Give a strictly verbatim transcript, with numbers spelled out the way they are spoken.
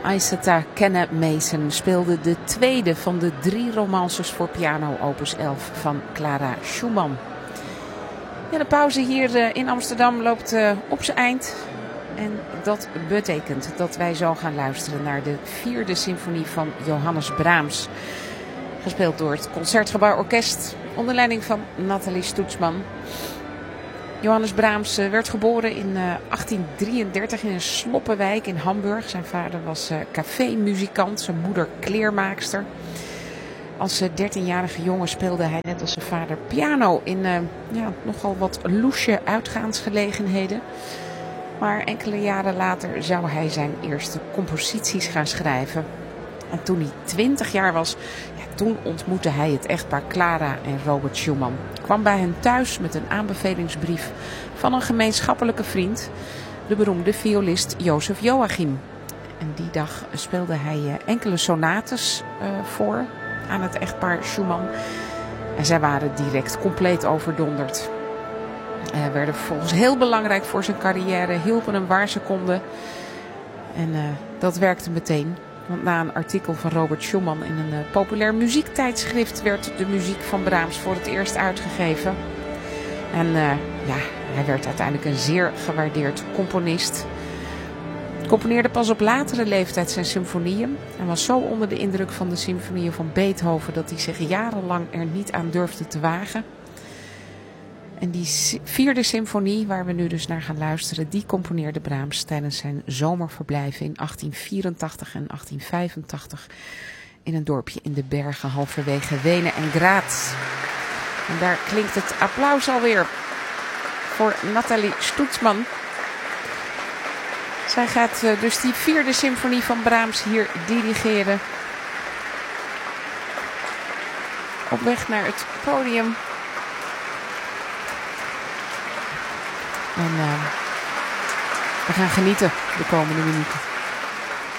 Aissata Kenne Mason speelde de tweede van de drie romances voor piano opus elf van Clara Schumann. Ja, de pauze hier in Amsterdam loopt op zijn eind. En dat betekent dat wij zo gaan luisteren naar de vierde symfonie van Johannes Brahms. Gespeeld door het Concertgebouw Orkest onder leiding van Nathalie Stoetsman. Johannes Brahms werd geboren in achttien drieëndertig in een sloppenwijk in Hamburg. Zijn vader was cafémuzikant, zijn moeder kleermaakster. Als dertienjarige jongen speelde hij net als zijn vader piano in uh, ja, nogal wat loesje uitgaansgelegenheden. Maar enkele jaren later zou hij zijn eerste composities gaan schrijven. En toen hij twintig jaar was, ja, toen ontmoette hij het echtpaar Clara en Robert Schumann. Kwam bij hen thuis met een aanbevelingsbrief van een gemeenschappelijke vriend, de beroemde violist Jozef Joachim. En die dag speelde hij uh, enkele sonates uh, voor aan het echtpaar Schumann. En zij waren direct compleet overdonderd. Uh, werden vervolgens heel belangrijk voor zijn carrière, hielpen hem waar ze konden. En uh, dat werkte meteen. Want na een artikel van Robert Schumann in een uh, populair muziektijdschrift werd de muziek van Brahms voor het eerst uitgegeven. En uh, ja, hij werd uiteindelijk een zeer gewaardeerd componist. Componeerde pas op latere leeftijd zijn symfonieën. En was zo onder de indruk van de symfonieën van Beethoven dat hij zich jarenlang er niet aan durfde te wagen. En die vierde symfonie, waar we nu dus naar gaan luisteren, die componeerde Brahms tijdens zijn zomerverblijven in achttien vierentachtig en achttien vijfentachtig in een dorpje in de bergen halverwege Wenen en Graz. En daar klinkt het applaus alweer voor Nathalie Stoetsman. Zij gaat dus die vierde symfonie van Brahms hier dirigeren. Op weg naar het podium. En uh, we gaan genieten de komende minuten.